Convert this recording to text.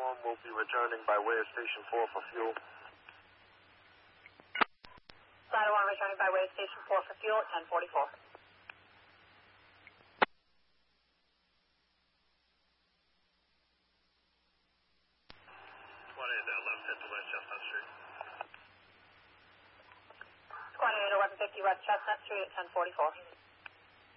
Platform will be returning by way of Station 4 for fuel. Ladder 1 returning by way of Station 4 for fuel, 1044. 28 1150 West Chestnut Street at 1044.